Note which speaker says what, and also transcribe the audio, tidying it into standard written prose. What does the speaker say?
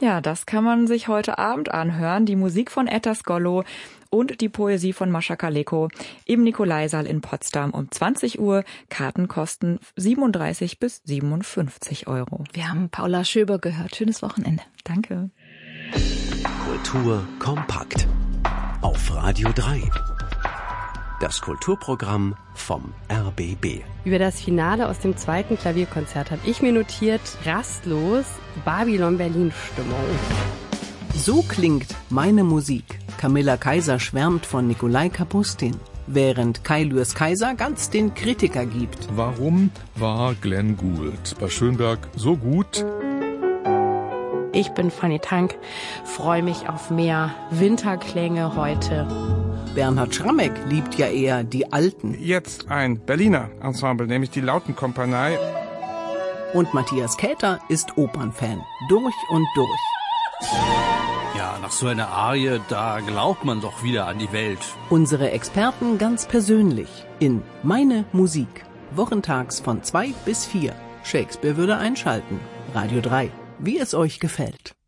Speaker 1: Ja, das kann man sich heute Abend anhören. Die Musik von Etta Skollo und die Poesie von Mascha Kaleko im Nikolaisaal in Potsdam um 20 Uhr. Karten kosten 37 bis 57 Euro.
Speaker 2: Wir haben Paula Schöber gehört. Schönes Wochenende.
Speaker 1: Danke.
Speaker 3: Kultur kompakt auf Radio 3. Das Kulturprogramm vom RBB.
Speaker 4: Über das Finale aus dem 2. Klavierkonzert habe ich mir notiert, rastlos Babylon-Berlin-Stimmung.
Speaker 5: So klingt meine Musik. Camilla Kaiser schwärmt von Nikolai Kapustin, während Kai Lürs Kaiser ganz den Kritiker gibt.
Speaker 6: Warum war Glenn Gould bei Schönberg so gut?
Speaker 4: Ich bin Fanny Tank, freue mich auf mehr Winterklänge heute.
Speaker 5: Bernhard Schrammeck liebt ja eher die Alten.
Speaker 7: Jetzt ein Berliner Ensemble, nämlich die Lautenkompanie.
Speaker 5: Und Matthias Käther ist Opernfan, durch und durch.
Speaker 8: Ja, nach so einer Arie, da glaubt man doch wieder an die Welt.
Speaker 5: Unsere Experten ganz persönlich in Meine Musik. Wochentags von 2 bis 4. Shakespeare würde einschalten. Radio 3. Wie es euch gefällt.